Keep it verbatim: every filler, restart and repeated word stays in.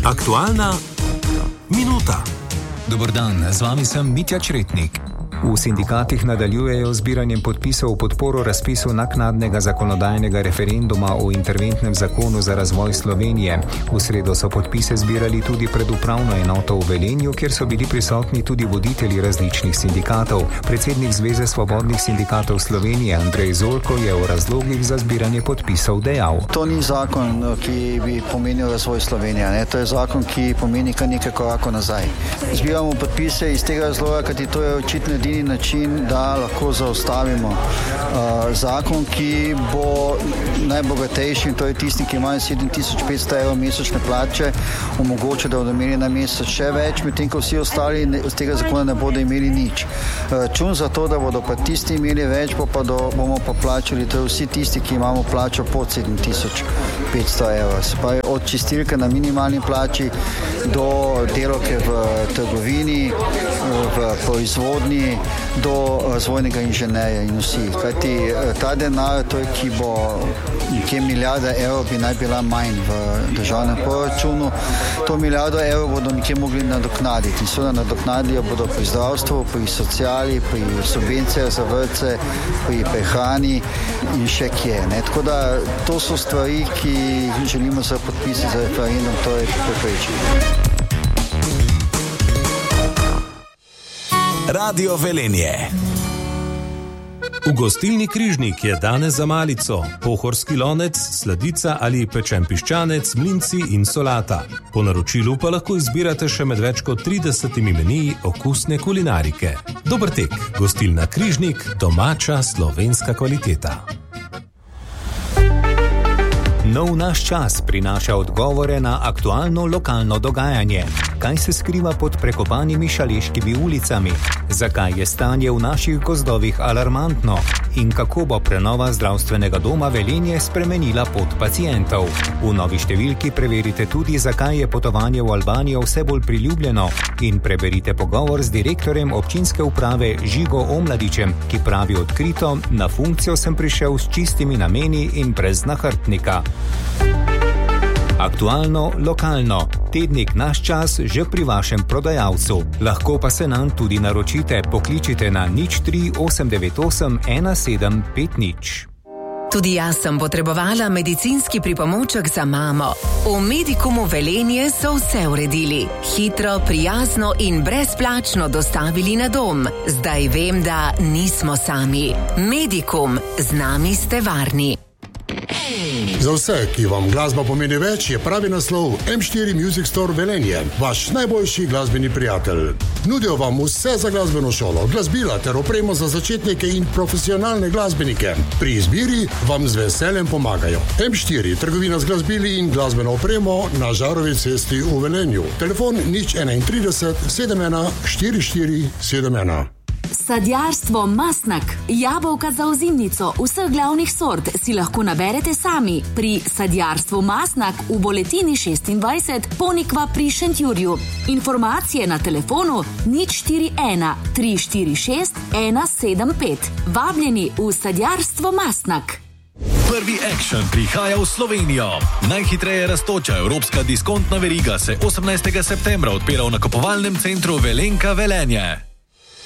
Aktualna minuta. Dober dan, z vami sem Mitja Čretnik. V sindikatih nadaljujejo zbiranjem podpisov v podporo razpisu naknadnega zakonodajnega referenduma o interventnem zakonu za razvoj Slovenije. V sredo so podpise zbirali tudi pred upravno enoto v Velenju, kjer so bili prisotni tudi voditelji različnih sindikatov. Predsednik Zveze svobodnih sindikatov Slovenije Andrej Zolko je o razlogih za zbiranje podpisov dejal. To ni zakon, ki bi pomenil razvoj Slovenije. Ne? To je zakon, ki pomeni kar nekaj korakov nazaj. Zbiramo podpise iz tega razloga, kajti to je očitno edini način, da lahko zaustavimo uh, zakon, ki bo najbogatejšim, to je tisti, ki imajo sedem tisoč petsto evrov mesečne plače, omogoča, da bodo imeli na mesec še več, medtem ko vsi ostali z tega zakona ne bodo imeli nič. Račun za to, da bodo pa tisti imeli več, bo pa do, bomo pa plačali, to je vsi tisti, ki imamo plačo pod sedem tisoč petsto evrov. Se pravi, od čistilke na minimalni plači do delavke v trgovini, v proizvodnji, do razvojnega inženirja in vsi. Kajti ta denar, to je, ki bo nekje milijarda evrov bi naj bila manj v državnem proračunu, to milijardo evrov bodo nekje mogli nadoknaditi. In seveda nadoknadijo bodo pri zdravstvu, pri sociali, pri subvencijah za vrtce, pri prehrani in še kje. Ne? Tako da to so stvari, ki želimo za podpisi za referendum, to je preprečiti. Radio Velenje. V gostilni Križnik je danes za malico pohorski lonec, sladica ali pečen piščanec, mlinci in solata. Po naročilu pa lahko izbirate še med več kot tridesetimi meniji okusne kulinarike. Dober tek, gostilna Križnik, domača slovenska kvaliteta. Nov naš čas prinaša odgovore na aktualno lokalno dogajanje. Kaj se skriva pod prekopanimi šaleškimi ulicami? Zakaj je stanje v naših gozdovih alarmantno? In kako bo prenova zdravstvenega doma Velenje spremenila pot pacientov? V novi številki preverite tudi, zakaj je potovanje v Albanijo vse bolj priljubljeno, in preberite pogovor z direktorjem občinske uprave Žigo Omladičem, ki pravi odkrito: na funkcijo sem prišel s čistimi nameni in brez nahrbtnika. Aktualno, lokalno. Tednik Naš čas že pri vašem prodajalcu. Lahko pa se nam tudi naročite. Pokličite na nič tri osem devet osem ena sedem pet nič. Tudi jaz sem potrebovala medicinski pripomoček za mamo. V Medikumu Velenje so vse uredili. Hitro, prijazno in brezplačno dostavili na dom. Zdaj vem, da nismo sami. Medikum, z nami ste varni. Za vse, ki vam glasba pomeni več, je pravi naslov em štiri Music Store Velenje, vaš najboljši glasbeni prijatelj. Nudijo vam vse za glasbeno šolo, glasbila ter opremo za začetnike in profesionalne glasbenike. Pri izbiri vam z veseljem pomagajo. em štiri, trgovina z glasbili in glasbeno opremo na Žarovi cesti v Velenju. Telefon nič trideset ena sedem ena štiri štiri sedem ena. Sadjarstvo Masnak. Jabolka za ozimnico vseh glavnih sort si lahko naberete sami pri Sadjarstvu Masnak v Boletini šestindvajset Ponikva pri Šentjurju. Informacije na telefonu nič štiri ena tri štiri šest ena sedem pet. Vabljeni v Sadjarstvo Masnak. Prvi Action prihaja v Slovenijo. Najhitreje rastoča evropska diskontna veriga se osemnajstega septembra odpira v nakupovalnem centru Velenka Velenje.